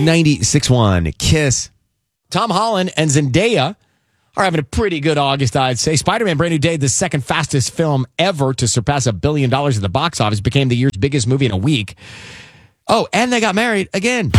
96.1 Kiss. Tom Holland and Zendaya are having a pretty good August, I'd say. Spider-Man Brand New Day, the second fastest film ever to surpass $1 billion at the box office, became the year's biggest movie in a week. Oh, and they got married again.